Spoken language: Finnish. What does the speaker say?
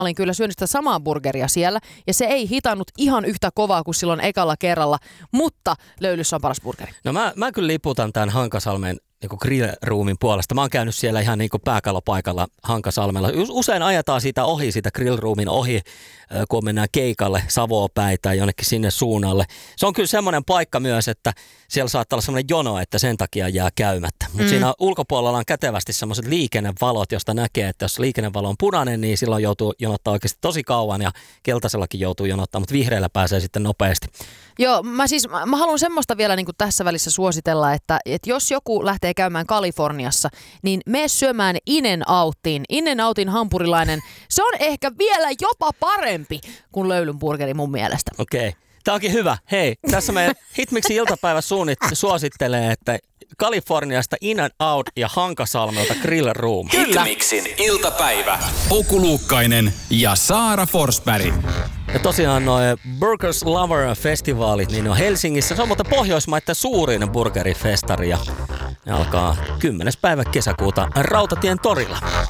olin kyllä syönyt sitä samaa burgeria siellä, ja se ei hitannut ihan yhtä kovaa kuin silloin ekalla kerralla, mutta Löylyssä on paras burgeri. No mä kyllä liputan tämän Hankasalmen niin grill-roomin puolesta. Mä oon käynyt siellä ihan niin kuin pääkallopaikalla Hankasalmella. Usein ajetaan siitä ohi, siitä grill-roomin ohi, kun mennään keikalle Savoa päin tai jonnekin sinne suunnalle. Se on kyllä semmoinen paikka myös, että siellä saattaa olla semmoinen jono, että sen takia jää käymättä. Mutta siinä ulkopuolella on kätevästi semmoiset liikennevalot, josta näkee, että jos liikennevalo on punainen, niin silloin joutuu jonottaa oikeasti tosi kauan ja keltaisellakin joutuu jonottaa, mutta vihreällä pääsee sitten nopeasti. Joo, mä haluan semmoista vielä niin kuin tässä välissä suositella, että jos joku lähtee käymään Kaliforniassa, niin mene syömään In-N-Outiin. In-N-Outin hampurilainen, se on ehkä vielä jopa parempi kuin Löylyn burgeri mun mielestä. Okei. Tämä onkin hyvä. Hei, tässä meidän Hitmixin iltapäivä suosittelee, että Kaliforniasta In-N-Out ja Hankasalmelta Grill Room. Hitmixin iltapäivä. Oku Luukkainen ja Saara Forsberg. Ja tosiaan nuo Burgers Lover-festivaalit, niin on Helsingissä. Se on muuten Pohjoismaiden suurin burgerifestari ja ne alkaa 10. päivä kesäkuuta Rautatien torilla.